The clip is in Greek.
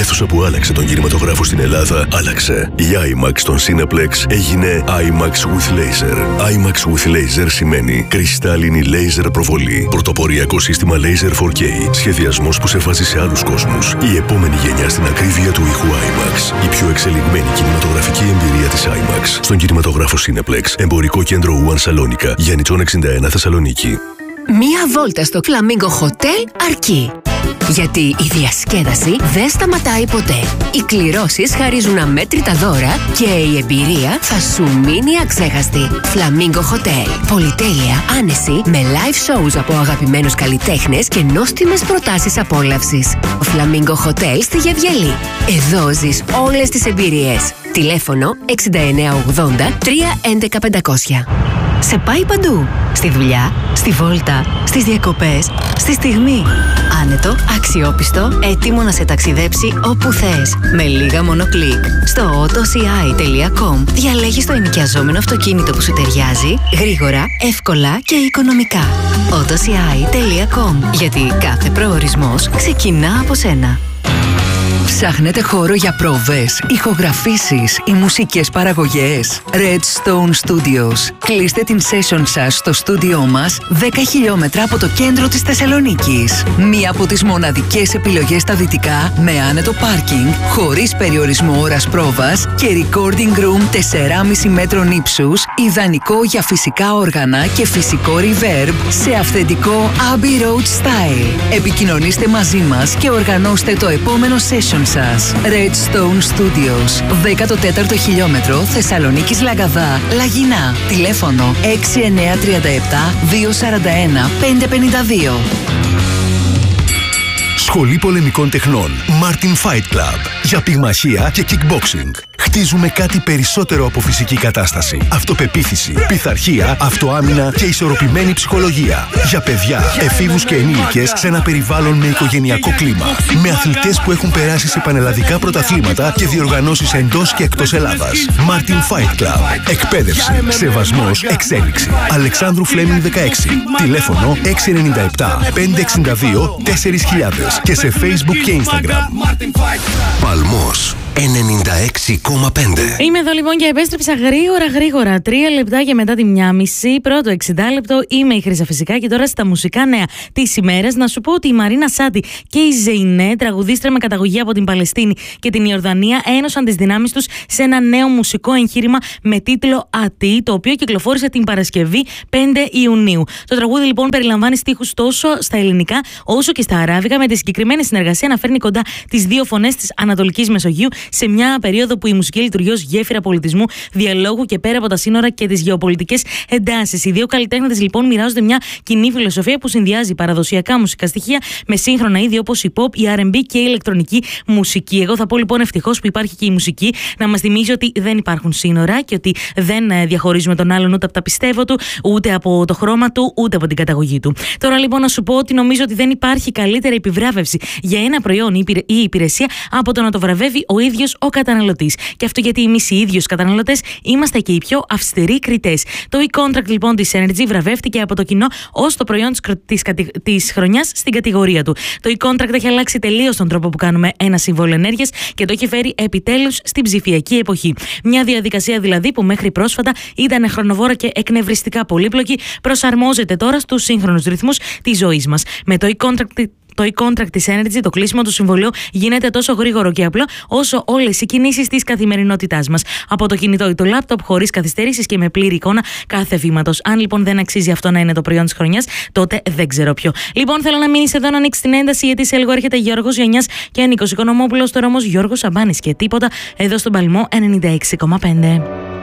αίθουσα που άλλαξε τον κινηματογράφο στην Ελλάδα άλλαξε. Η IMAX στον Cineplex έγινε IMAX with Laser. IMAX with Laser σημαίνει κρυστάλλινη laser προβολή. Πρωτοποριακό σύστημα Laser 4K. Σχεδιασμός που σε βάζει σε άλλους κόσμους. Η επόμενη γενιά στην ακρίβεια του ήχου IMAX. Η πιο εξελιγμένη κινηματογραφική εμπειρία της IMAX στον κινηματογράφο Cineplex. Εμπορικό κέντρο One Salonica. Γιάννητσον 61 Θεσσαλονίκη. Μία βόλτα στο Flamingo Hotel αρκεί. Γιατί η διασκέδαση δεν σταματάει ποτέ. Οι κληρώσεις χαρίζουν αμέτρητα δώρα και η εμπειρία θα σου μείνει αξέχαστη. Flamingo Hotel. Πολυτέλεια, άνεση, με live shows από αγαπημένους καλλιτέχνες και νόστιμες προτάσεις απόλαυσης. Flamingo Hotel στη Γεβγελή. Εδώ ζεις όλες τις εμπειρίες. Τηλέφωνο 6980 311 500. Σε πάει παντού. Στη δουλειά, στη βόλτα, στις διακοπές, στη στιγμή. Άνετο, αξιόπιστο, έτοιμο να σε ταξιδέψει όπου θες. Με λίγα μόνο κλικ. Στο autoci.com διαλέγεις το ενοικιαζόμενο αυτοκίνητο που σου ταιριάζει, γρήγορα, εύκολα και οικονομικά. autoci.com. Γιατί κάθε προορισμός ξεκινά από σένα. Ψάχνετε χώρο για πρόβες, ηχογραφήσεις ή μουσικές παραγωγές? Redstone Studios. Κλείστε την session σας στο στούντιό μας 10 χιλιόμετρα από το κέντρο της Θεσσαλονίκης. Μία από τις μοναδικές επιλογές στα δυτικά με άνετο πάρκινγκ, χωρίς περιορισμό ώρας πρόβας και recording room 4,5 μέτρων ύψους, ιδανικό για φυσικά όργανα και φυσικό reverb σε αυθεντικό Abbey Road style. Επικοινωνήστε μαζί μας και οργανώστε το επόμενο session σας. Redstone Studios, 14ο χιλιόμετρο, Θεσσαλονίκης Λαγκαδά, Λαγινά. Τηλέφωνο 6937 241 552. Σχολή Πολεμικών Τεχνών Martin Fight Club. Για πυγμαχία και kickboxing. Χτίζουμε κάτι περισσότερο από φυσική κατάσταση. Αυτοπεποίθηση, πειθαρχία, αυτοάμυνα και ισορροπημένη ψυχολογία. Για παιδιά, εφήβους και ενήλικες σε ένα περιβάλλον με οικογενειακό κλίμα. Με αθλητές που έχουν περάσει σε πανελλαδικά πρωταθλήματα και διοργανώσεις εντός και εκτός Ελλάδας. Martin Fight Club. Εκπαίδευση, σεβασμός, εξέλιξη. Αλεξάνδρου Φλέμινγκ 16. Τηλέφωνο 697 562 4000 και σε Facebook και Instagram. Παλμός 96,5. Είμαι εδώ λοιπόν και επέστρεψα γρήγορα. 3 λεπτάκια μετά τη 1:30. Πρώτο 60 λεπτό. Είμαι η Χρύσα φυσικά και τώρα στα μουσικά νέα της ημέρας. Να σου πω ότι η Μαρίνα Σάντι και η Ζεϊνέ, τραγουδίστρια με καταγωγή από την Παλαιστίνη και την Ιορδανία, ένωσαν τις δυνάμεις τους σε ένα νέο μουσικό εγχείρημα με τίτλο Ατή, το οποίο κυκλοφόρησε την Παρασκευή 5 Ιουνίου. Το τραγούδι λοιπόν περιλαμβάνει στίχους τόσο στα ελληνικά όσο και στα αράβικα, με τη συγκεκριμένη συνεργασία να φέρνει κοντά τις δύο φωνές της Ανατολικής Μεσογείου σε μια περίοδο που η μουσική λειτουργεί ως γέφυρα πολιτισμού, διαλόγου και πέρα από τα σύνορα και τις γεωπολιτικές εντάσεις. Οι δύο καλλιτέχνες λοιπόν μοιράζονται μια κοινή φιλοσοφία που συνδυάζει παραδοσιακά μουσικά στοιχεία με σύγχρονα είδη όπως η pop, η R&B και η ηλεκτρονική μουσική. Εγώ θα πω λοιπόν ευτυχώς που υπάρχει και η μουσική να μας θυμίζει ότι δεν υπάρχουν σύνορα και ότι δεν διαχωρίζουμε τον άλλον ούτε από τα πιστεύω του, ούτε από το χρώμα του, ούτε από την καταγωγή του. Τώρα λοιπόν να σου πω ότι νομίζω ότι δεν υπάρχει καλύτερη επιβράβευση για ένα προϊόν ή υπηρεσία από το να το βραβεύει ο ίδιος ο καταναλωτής. Και αυτό γιατί εμείς οι ίδιους καταναλωτές είμαστε και οι πιο αυστηροί κριτές. Το e-contract λοιπόν της Energy βραβεύτηκε από το κοινό ως το προϊόν της χρονιάς στην κατηγορία του. Το e-contract έχει αλλάξει τελείως τον τρόπο που κάνουμε ένα συμβόλαιο ενέργειας και το έχει φέρει επιτέλους στην ψηφιακή εποχή. Μια διαδικασία δηλαδή που μέχρι πρόσφατα ήταν χρονοβόρα και εκνευριστικά πολύπλοκη, προσαρμόζεται τώρα στους σύγχρονους ρυθμούς της ζωής μας. Με το e-contract της Energy, το κλείσιμο του συμβολίου γίνεται τόσο γρήγορο και απλό όσο όλες οι κινήσεις της καθημερινότητάς μας. Από το κινητό ή το λάπτοπ, χωρίς καθυστερήσεις και με πλήρη εικόνα κάθε βήματος. Αν λοιπόν δεν αξίζει αυτό να είναι το προϊόν της χρονιάς, τότε δεν ξέρω ποιο. Λοιπόν, θέλω να μείνεις εδώ να ανοίξεις την ένταση, γιατί σε λίγο έρχεται Γιώργος Γιαννιάς και Νίκος Οικονομόπουλος. Τώρα όμως Γιώργος Σαμπάνης και τίποτα εδώ στον Παλμό 96,5.